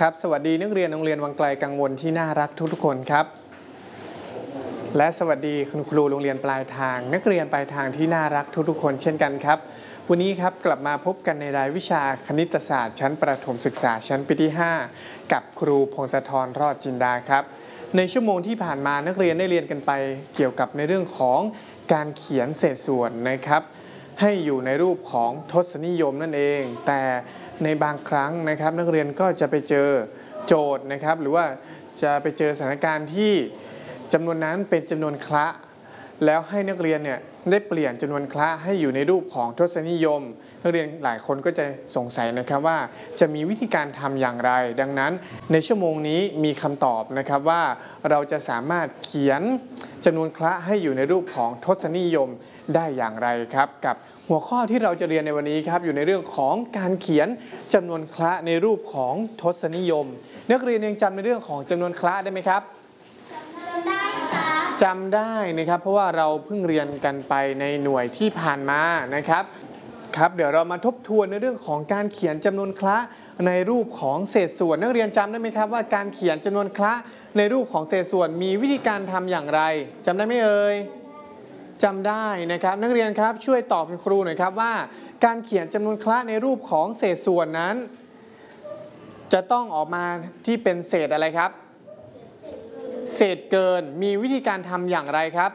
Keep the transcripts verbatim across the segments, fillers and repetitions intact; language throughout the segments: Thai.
ครับสวัสดีนักเรียนโรงเรียนวังไกลกังวลที่น่ารักทุกๆคนครับและสวัสดีคุณครูโรงเรียนปลายทางนักเรียนปลายทางที่น่ารักทุกๆคนเช่นกันครับวันนี้ครับกลับมาพบกันในรายวิชาคณิตศาสตร์ชั้นประถมศึกษาชั้นปีที่ห้ากับครูพงศธรรอดจินดาครับในชั่วโมงที่ผ่านมานักเรียนได้เรียนกันไปเกี่ยวกับในเรื่องของการเขียนเศษส่วนนะครับให้อยู่ในรูปของทศนิยมนั่นเองแต่ในบางครั้งนะครับนักเรียนก็จะไปเจอโจทย์นะครับหรือว่าจะไปเจอสถานการณ์ที่จำนวนนั้นเป็นจำนวนคละแล้วให้นักเรียนเนี่ยได้เปลี่ยนจำนวนคละให้อยู่ในรูปของทศนิยมนักเรียนหลายคนก็จะสงสัยนะครับว่าจะมีวิธีการทำอย่างไรดังนั้นในชั่วโมงนี้มีคำตอบนะครับว่าเราจะสามารถเขียนจำนวนคละให้อยู่ในรูปของทศนิยมได้อย่างไรครับกับหัวข้อที่เราจะเรียนในวันนี้ครับอยู่ในเรื่องของการเขียนจำนวนคละในรูปของทศนิยมนักเรียนยังจำในเรื่องของจำนวนคละได้ไหมครับจำได้ครับจำได้นะครับเพราะว่าเราเพิ่งเรียนกันไปในหน่วยที่ผ่านมานะครับครับเดี๋ยวเรามาทบทวนในเรื่องของการเขียนจำนวนคละในรูปของเศษส่วนนักเรียนจำได้ไหมครับว่าการเขียนจำนวนคละในรูปของเศษส่วนมีวิธีการทำอย่างไรจำได้ไหมเอ่ยจำได้นะครับนักเรียนครับช่วยตอบคุณครูหน่อยครับว่าการเขียนจำนวนคละในรูปของเศษส่วนนั้นจะต้องออกมาที่เป็นเศษอะไรครับเศษเกินมีวิธีการทำอย่างไรครับ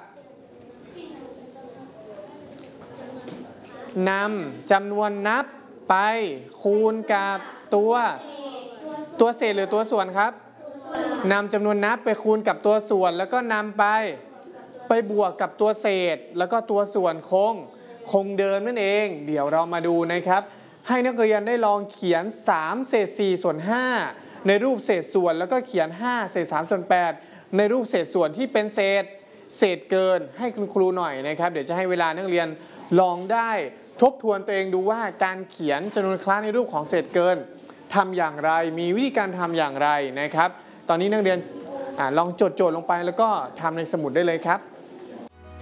นำจำนวนนับไปคูณกับตัวตัวเศษหรือตัวส่วนครับนำจำนวนนับไปคูณกับตัวส่วนแล้วก็นำไปไปบวกกับตัวเศษแล้วก็ตัวส่วนคงคงเดิมนั่นเองเดี๋ยวเรามาดูนะครับให้นักเรียนได้ลองเขียนสามเศษสี่ส่วนห้าในรูปเศษส่วนแล้วก็เขียนห้าเศษสามส่วนแปดในรูปเศษส่วนที่เป็นเศษเศษเกินให้คุณครูหน่อยนะครับเดี๋ยวจะให้เวลานักเรียนลองได้ทบทวนตัวเองดูว่าการเขียนจำนวนคละในรูปของเศษเกินทำอย่างไรมีวิธีการทำอย่างไรนะครับตอนนี้นักเรียนอลองจดโจทย์ลงไปแล้วก็ทำในสมุดได้เลยครับ